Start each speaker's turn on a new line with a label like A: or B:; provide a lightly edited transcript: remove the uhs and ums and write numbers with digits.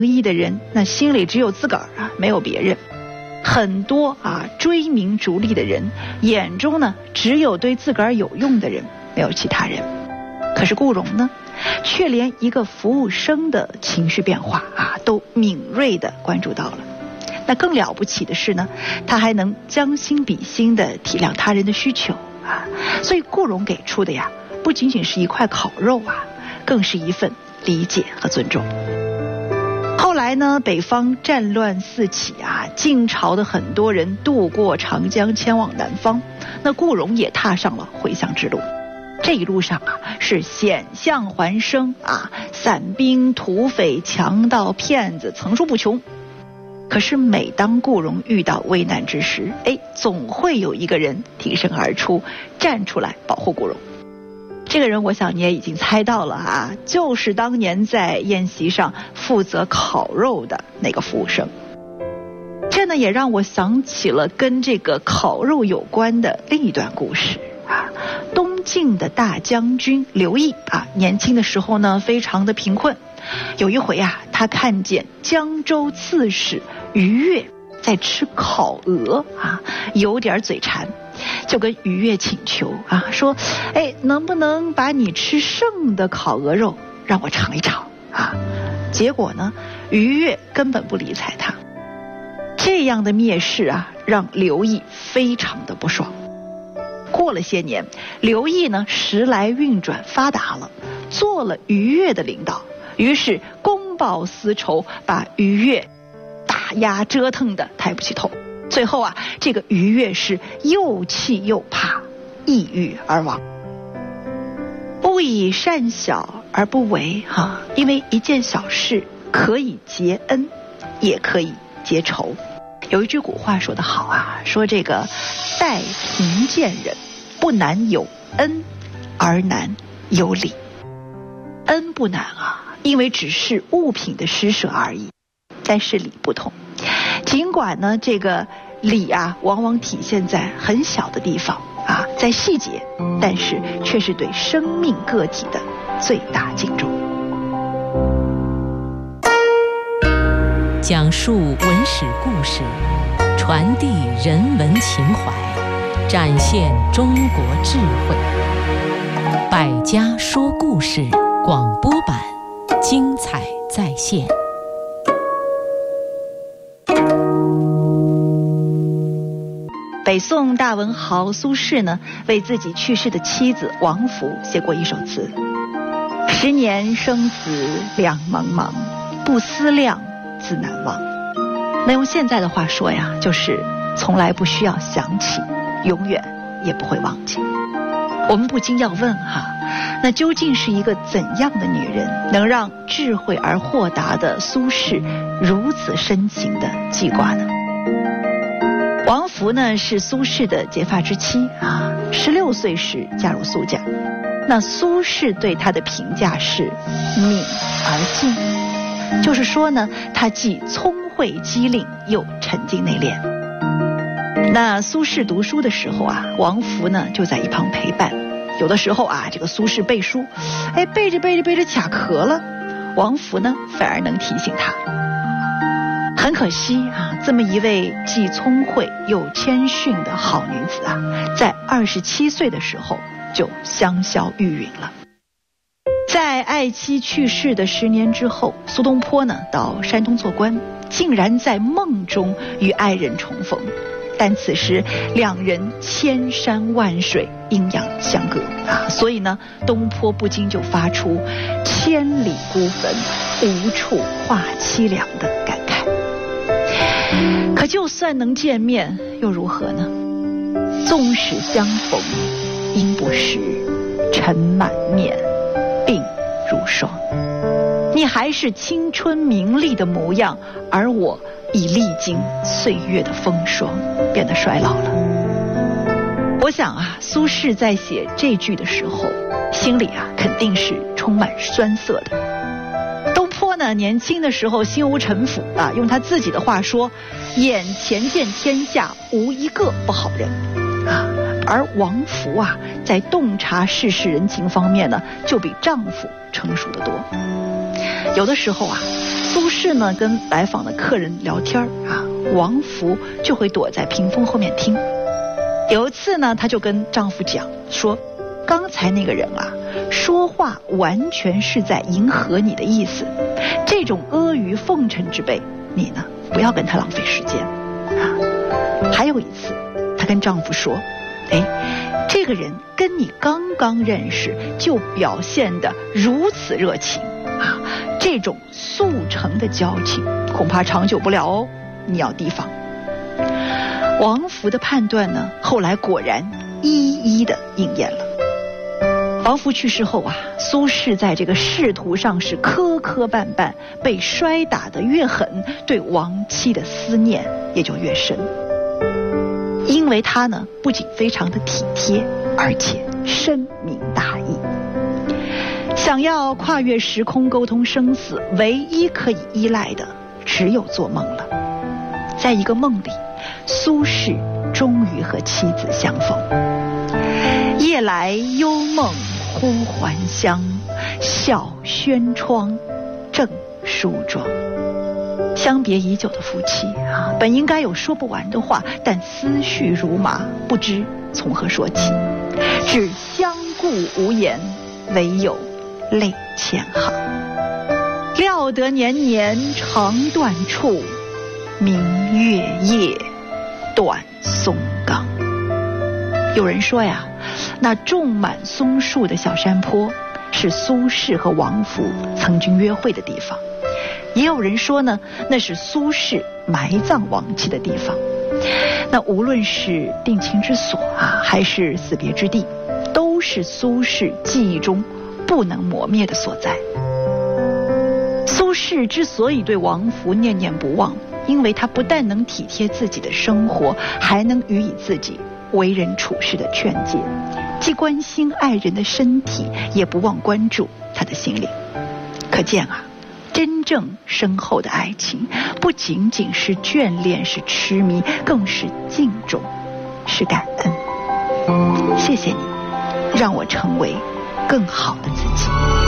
A: 意的人，那心里只有自个儿啊，没有别人。很多追名逐利的人眼中呢，只有对自个儿有用的人，没有其他人。可是顾荣呢，却连一个服务生的情绪变化都敏锐地关注到了。那更了不起的是呢，他还能将心比心地体谅他人的需求所以顾荣给出的不仅仅是一块烤肉更是一份理解和尊重。后来呢，北方战乱四起晋朝的很多人渡过长江前往南方，那顾荣也踏上了回乡之路。这一路上是险象环生散兵土匪强盗骗子层出不穷。可是每当顾荣遇到危难之时，总会有一个人挺身而出，站出来保护顾荣。这个人我想你也已经猜到了就是当年在宴席上负责烤肉的那个服务生。这呢也让我想起了跟这个烤肉有关的另一段故事东晋的大将军刘毅年轻的时候呢非常的贫困。有一回他看见江州刺史于越在吃烤鹅有点嘴馋，就跟于越请求说能不能把你吃剩的烤鹅肉让我尝一尝结果呢，于越根本不理睬他。这样的蔑视让刘毅非常的不爽。过了些年，刘毅呢时来运转发达了，做了于越的领导，于是公报私仇，把于越打压折腾的抬不起头。最后这个于越是又气又怕，抑郁而亡。不以善小而不为因为一件小事可以结恩，也可以结仇。有一句古话说得好说这个待贫贱人，不难有恩，而难有礼。恩不难因为只是物品的施舍而已，但是礼不同。尽管呢这个礼往往体现在很小的地方在细节，但是却是对生命个体的最大敬重。
B: 讲述文史故事，传递人文情怀，展现中国智慧。百家说故事广播版，精彩再现。
A: 北宋大文豪苏轼呢，为自己去世的妻子王弗写过一首词：10年生死两茫茫，不思量，自难忘。那用现在的话说就是从来不需要想起，永远也不会忘记。我们不禁要问那究竟是一个怎样的女人，能让智慧而豁达的苏轼如此深情的记挂呢？王弗呢是苏轼的结发之妻16岁时嫁入苏家。那苏轼对她的评价是敏而静，就是说呢，她既聪慧机灵，又沉静内敛。那苏轼读书的时候王弗呢就在一旁陪伴。有的时候这个苏轼背书，背着卡壳了，王弗呢反而能提醒他。很可惜这么一位既聪慧又谦逊的好女子在27岁的时候就香消玉殒了。在爱妻去世的10年之后，苏东坡呢到山东做官，竟然在梦中与爱人重逢。但此时两人千山万水，阴阳相隔所以呢，东坡不禁就发出千里孤坟，无处话凄凉的感慨。可就算能见面又如何呢？纵使相逢应不识，尘满面，鬓如霜。你还是青春明丽的模样，而我已历经岁月的风霜，变得衰老了。我想苏轼在写这句的时候，心里肯定是充满酸涩的。东坡呢，年轻的时候心无城府用他自己的话说，眼前见天下无一个不好人而王弗在洞察世事人情方面呢，就比丈夫成熟得多。有的时候苏轼呢跟来访的客人聊天啊，王弗就会躲在屏风后面听。有一次呢，她就跟丈夫讲说，刚才那个人啊，说话完全是在迎合你的意思，这种阿谀奉承之辈，你呢不要跟他浪费时间啊。还有一次，她跟丈夫说，这个人跟你刚刚认识就表现得如此热情啊，这种速成的交情恐怕长久不了哦，你要提防。王弗的判断呢，后来果然一一的应验了。王弗去世后啊，苏轼在这个仕途上是磕磕绊绊，被摔打得越狠，对亡妻的思念也就越深。因为他呢，不仅非常的体贴，而且深明大义。想要跨越时空沟通生死，唯一可以依赖的只有做梦了。在一个梦里，苏轼终于和妻子相逢。夜来幽梦忽还乡，小轩窗正梳妆。相别已久的夫妻啊，本应该有说不完的话，但思绪如麻，不知从何说起，只相顾无言，唯有泪千行。料得年年肠断处，明月夜，断松冈。有人说呀，那种满松树的小山坡是苏轼和王弗曾经约会的地方，也有人说呢，那是苏轼埋葬亡妻的地方。那无论是定情之所啊，还是死别之地，都是苏轼记忆中不能磨灭的所在。苏轼之所以对王弗念念不忘，因为他不但能体贴自己的生活，还能予以自己为人处事的劝诫，既关心爱人的身体，也不忘关注他的心灵。可见啊，真正深厚的爱情不仅仅是眷恋，是痴迷，更是敬重，是感恩。谢谢你，让我成为更好的自己。